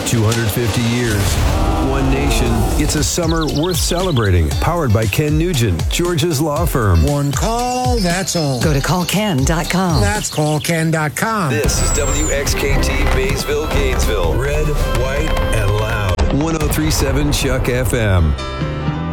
250 years. One nation. It's a summer worth celebrating. Powered by Ken Nugent, George's law firm. One call, that's all. Go to callken.com. That's callken.com. This is WXKT Maysville, Gainesville. Red, white, and loud. 1037 Chuck FM.